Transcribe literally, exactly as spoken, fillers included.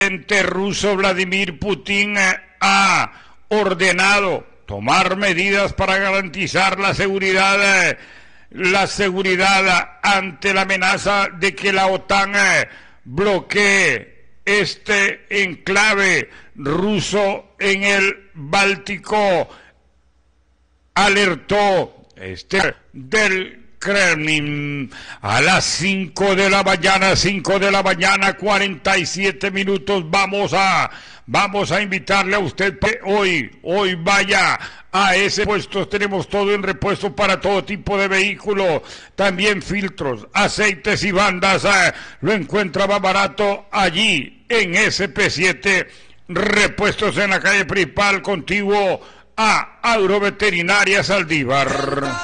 presidente ruso Vladimir Putin ha ordenado tomar medidas para garantizar la seguridad, la seguridad ante la amenaza de que la OTAN bloquee este enclave ruso en el Báltico. Alertó este del Kremlin a las cinco de la mañana, cinco de la mañana, cuarenta y siete minutos. Vamos a, vamos a invitarle a usted que hoy, hoy vaya a ese puesto. Tenemos todo en repuesto para todo tipo de vehículos, también filtros, aceites y bandas. Eh, lo encuentra más barato allí en S P siete Repuestos, en la calle principal, contiguo a Agroveterinaria Saldívar.